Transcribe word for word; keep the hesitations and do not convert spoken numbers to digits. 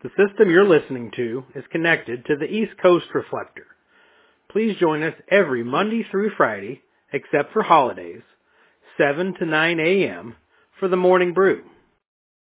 The system you're listening to is connected to the East Coast Reflector. Please join us every Monday through Friday, except for holidays, seven to nine a.m. for the Morning Brew.